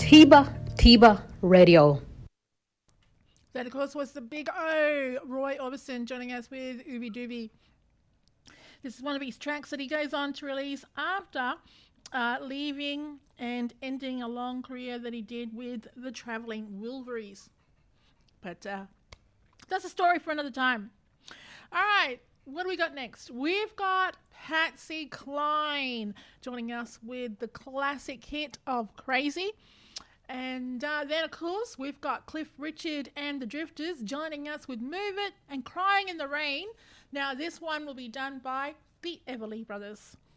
Tiba Radio. That, of course, was the big O, Roy Orbison, joining us with Ooby Dooby. This is one of his tracks that he goes on to release after leaving and ending a long career that he did with the Travelling Wilburys. But that's a story for another time. All right, what do we got next? We've got Patsy Cline joining us with the classic hit of Crazy. And then, of course, we've got Cliff Richard and the Drifters joining us with Move It and Crying in the Rain. Now, this one will be done by the Everly Brothers.